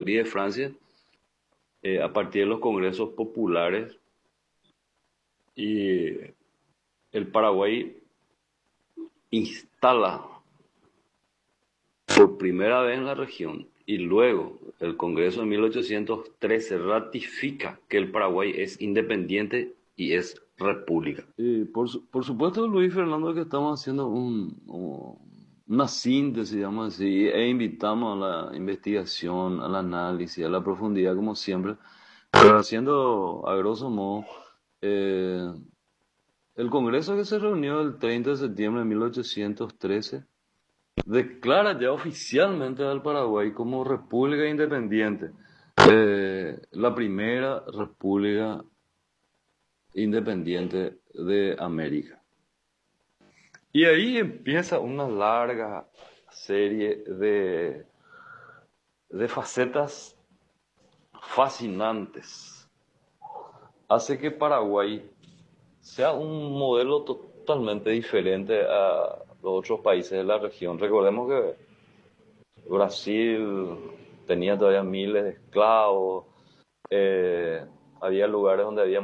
y de Francia, a partir de los congresos populares, y el Paraguay instala por primera vez en la región y luego el Congreso de 1813 ratifica que el Paraguay es independiente y es república. Y por supuesto, Luis Fernando, que estamos haciendo una síntesis, digamos así, e invitamos a la investigación, al análisis, a la profundidad, como siempre, pero haciendo a grosso modo, eh, el Congreso que se reunió el 30 de septiembre de 1813 declara ya oficialmente al Paraguay como república independiente, la primera república independiente de América. Y ahí empieza una larga serie de facetas fascinantes. Hace que Paraguay sea un modelo totalmente diferente a los otros países de la región. Recordemos que Brasil tenía todavía miles de esclavos, eh, había lugares donde había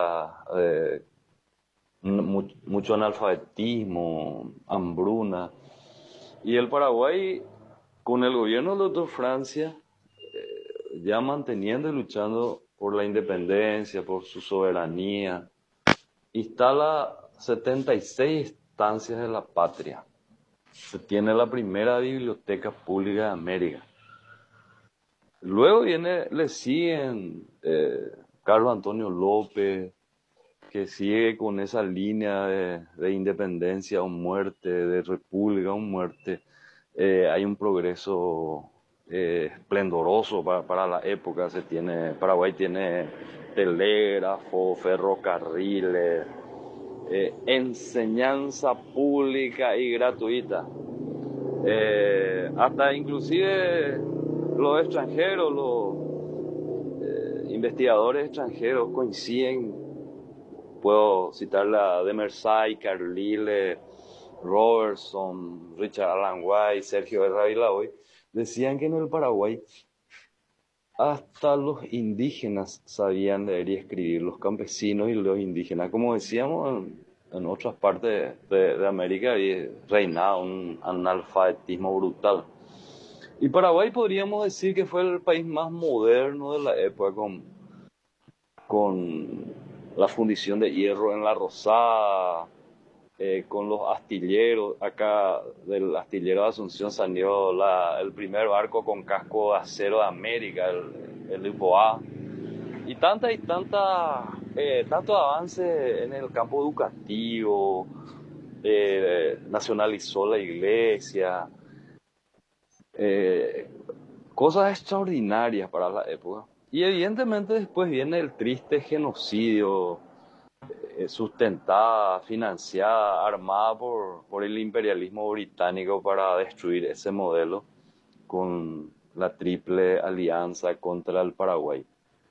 mucho analfabetismo, hambruna, y el Paraguay, con el gobierno del doctor Francia, ya manteniendo y luchando por la independencia, por su soberanía, instala 76 estancias de la patria. Se tiene la primera biblioteca pública de América. Luego le siguen Carlos Antonio López, que sigue con esa línea de independencia o muerte, de república o muerte. Hay un progreso esplendoroso para la época. Paraguay tiene telégrafo, ferrocarriles, enseñanza pública y gratuita. Hasta inclusive los extranjeros, los investigadores extranjeros coinciden. Puedo citar la de Mersay, Carlile, Robertson, Richard Alan White, Sergio R. Vilahoy, decían que en el Paraguay hasta los indígenas sabían leer y escribir, los campesinos y los indígenas. Como decíamos, en otras partes de América reinaba un analfabetismo brutal. Y Paraguay podríamos decir que fue el país más moderno de la época, con la fundición de hierro en la Rosada, con los astilleros. Acá del astillero de Asunción salió el primer barco con casco de acero de América, el Ipoa. Y tanto avance en el campo educativo, nacionalizó la iglesia, cosas extraordinarias para la época. Y evidentemente después viene el triste genocidio, sustentada, financiada, armada por el imperialismo británico para destruir ese modelo con la Triple Alianza contra el Paraguay,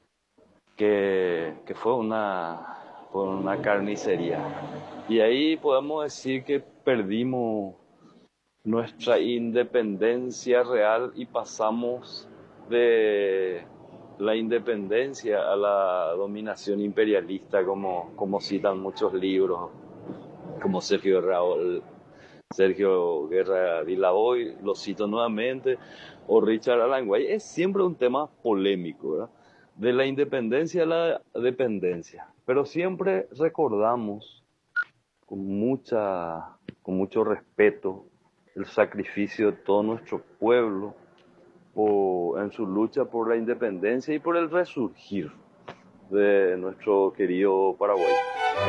que fue una carnicería. Y ahí podemos decir que perdimos nuestra independencia real y pasamos de la independencia a la dominación imperialista, como citan muchos libros, como Sergio Guerra Vilahoy, lo cito nuevamente, o Richard Alan White. Es siempre un tema polémico, ¿verdad? De la independencia a la dependencia, pero siempre recordamos con mucho respeto el sacrificio de todo nuestro pueblo en su lucha por la independencia y por el resurgir de nuestro querido Paraguay.